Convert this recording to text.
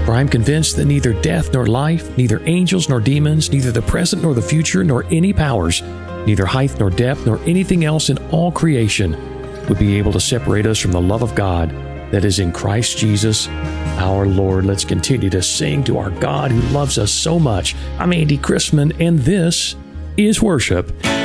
For I am convinced that neither death nor life, neither angels nor demons, neither the present nor the future, nor any powers, neither height nor depth, nor anything else in all creation would be able to separate us from the love of God that is in Christ Jesus our Lord. Let's continue to sing to our God who loves us so much. I'm Andy Chrisman, and this is Worship.